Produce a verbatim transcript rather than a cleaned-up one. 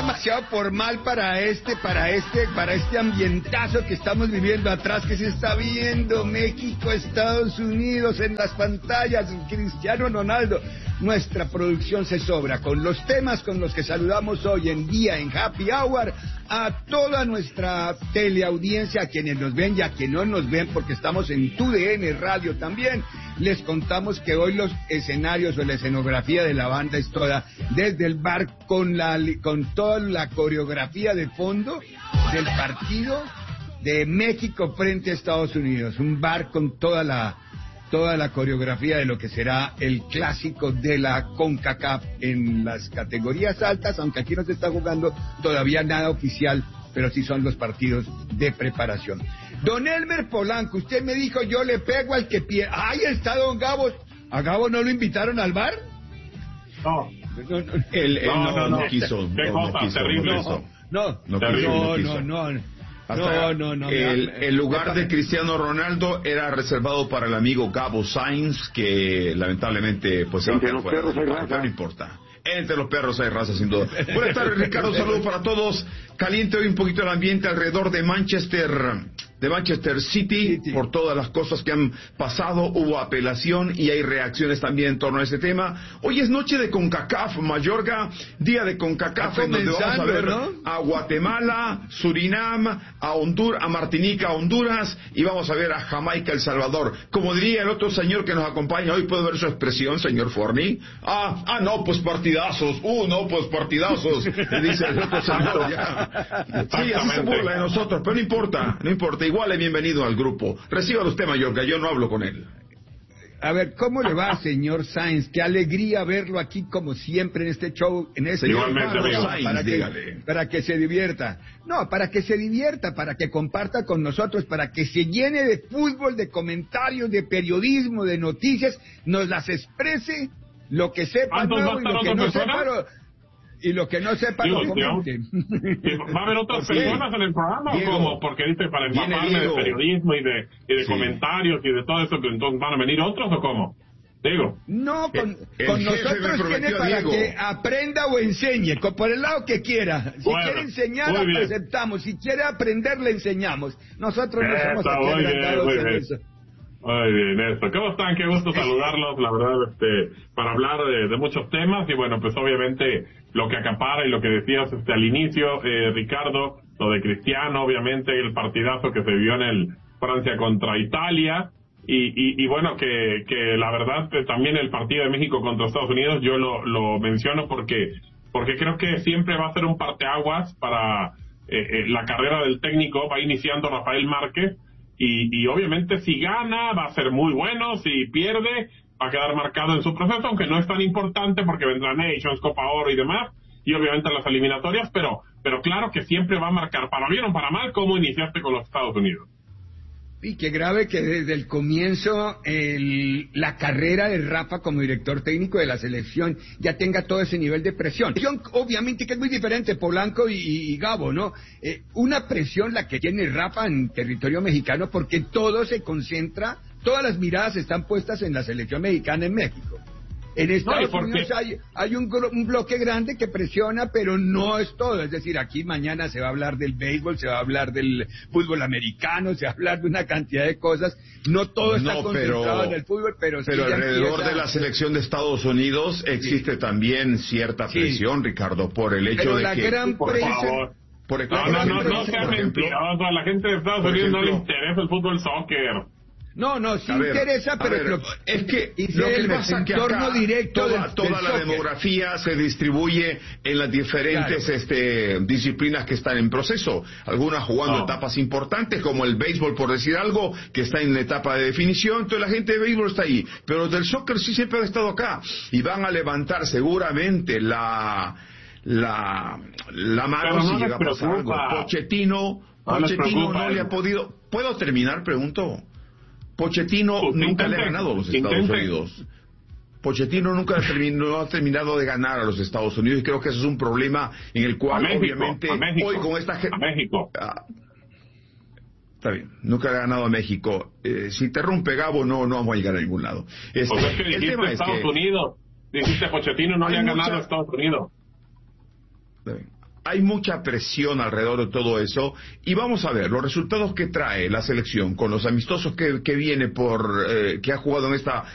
demasiado formal para este, para este, para este ambientazo que estamos viviendo atrás, que se está viendo México, Estados Unidos en las pantallas, Cristiano Ronaldo. Nuestra producción se sobra con los temas con los que saludamos hoy en día en Happy Hour a toda nuestra teleaudiencia, a quienes nos ven y a quienes no nos ven, porque estamos en T U D N Radio también. Les contamos que hoy los escenarios o la escenografía de la banda es toda desde el bar con la con toda la coreografía de fondo del partido de México frente a Estados Unidos, un bar con toda la toda la coreografía de lo que será el clásico de la CONCACAF en las categorías altas, aunque aquí no se está jugando todavía nada oficial, pero sí son los partidos de preparación. Don Elmer Polanco, usted me dijo, yo le pego al que pierda. ¡Ahí está don Gabo! ¿A Gabo no lo invitaron al bar? No. No, no, él, él no, no, no, no, no quiso. Qué No, no cosa quiso, terrible. no quiso. No, No, no, quiso, no, no quiso. no, no. Hasta No, no, no. El, me, el lugar me, de Cristiano Ronaldo era reservado para el amigo Gabo Sainz, que lamentablemente pues entre los perros hay raza. No importa. Entre los perros hay raza, sin duda. Buenas tardes, Ricardo. Saludos para todos. Caliente hoy un poquito el ambiente alrededor de Manchester, de Manchester City, City, por todas las cosas que han pasado. Hubo apelación y hay reacciones también en torno a este tema. Hoy es noche de CONCACAF, Mayorga, día de CONCACAF, en donde vamos a ver, ¿no?, a Guatemala, Surinam, a Honduras, a Martinica, a Honduras, y vamos a ver a Jamaica, El Salvador. Como diría el otro señor que nos acompaña hoy, ¿puedo ver su expresión, señor Forni? Ah, ah, no, pues partidazos. Uh, no, pues partidazos. Dice el otro señor ya. Sí, así se burla de nosotros, pero no importa, no importa. Igual es bienvenido al grupo. Recíbalo usted, Mayorga, yo no hablo con él. A ver, ¿cómo le va, señor Sainz? Qué alegría verlo aquí, como siempre, en este show, en este Igualmente, show, Sainz, para, que, dígale. para que se divierta. No, para que se divierta, para que comparta con nosotros, para que se llene de fútbol, de comentarios, de periodismo, de noticias, nos las exprese, lo que sepa nuevo y lo que no sepa... Lo, y lo que no sepa Digo, lo comente. ¿Va a haber otras personas en el programa o cómo? Porque dice para empaparme de periodismo y de, y de sí. comentarios y de todo eso, que entonces van a venir otros o cómo? Digo. No, con, el, con el nosotros tiene para Diego. que aprenda o enseñe, con, por el lado que quiera. Si bueno, quiere enseñar, la aceptamos. Si quiere aprender, le enseñamos. Nosotros no Eso, somos aquí agrandados en eso. Muy bien, eso. ¿Cómo están? Qué gusto saludarlos, la verdad, este, para hablar de, de muchos temas y bueno, pues obviamente lo que acapara y lo que decías este al inicio, eh, Ricardo, lo de Cristiano, obviamente el partidazo que se vio en el Francia contra Italia y, y, y bueno, que, que la verdad que también el partido de México contra Estados Unidos yo lo, lo menciono porque, porque creo que siempre va a ser un parteaguas para eh, eh, la carrera del técnico. Va iniciando Rafael Márquez. Y, y obviamente si gana va a ser muy bueno, si pierde va a quedar marcado en su proceso, aunque no es tan importante porque vendrá Nations, Copa Oro y demás, y obviamente las eliminatorias, pero pero claro que siempre va a marcar, para bien o para mal, cómo iniciaste con los Estados Unidos. Y qué grave que desde el comienzo el, la carrera de Rafa como director técnico de la selección ya tenga todo ese nivel de presión. Obviamente que es muy diferente Polanco y, y Gabo, ¿no? Eh, una presión la que tiene Rafa en territorio mexicano porque todo se concentra, todas las miradas están puestas en la selección mexicana en México. En Estados no, Unidos hay, hay un, un bloque grande que presiona, pero no es todo. Es decir, aquí mañana se va a hablar del béisbol, se va a hablar del fútbol americano, se va a hablar de una cantidad de cosas. No todo está no, concentrado pero, en el fútbol, pero, pero sí alrededor empieza... de la selección de Estados Unidos existe sí. también cierta presión, sí. Ricardo, por el hecho pero de la que... gran por prensa... favor. Por ejemplo, no, no, no, no sea mentiroso. A la gente de Estados Unidos ejemplo, no le interesa el fútbol soccer. No, no, sí ver, interesa, pero... Ver, es que lo que pasa que acá directo toda, del, toda del la soccer. demografía se distribuye en las diferentes claro. este, disciplinas que están en proceso. Algunas jugando oh. etapas importantes, como el béisbol, por decir algo, que está en la etapa de definición. Entonces la gente de béisbol está ahí. Pero los del soccer sí siempre han estado acá. Y van a levantar seguramente la, la, la mano no si llega a pasar algo. Pochettino, no Pochettino no le ha podido... ¿Puedo terminar? Pregunto. Pochettino pues nunca intente, le ha ganado a los Estados intente. Unidos. Pochettino nunca terminó, ha terminado de ganar a los Estados Unidos y creo que eso es un problema en el cual México, obviamente hoy con esta gente... A México. Ah, está bien, nunca le ha ganado a México. Eh, si te rompe Gabo, no, no vamos a llegar a ningún lado. Este, pues es que dijiste el tema Estados es que, Unidos. Dijiste Pochettino no le ha mucha... ganado a Estados Unidos. hay mucha presión alrededor de todo eso, y vamos a ver los resultados que trae la selección con los amistosos que, que viene por, eh, que ha jugado en esta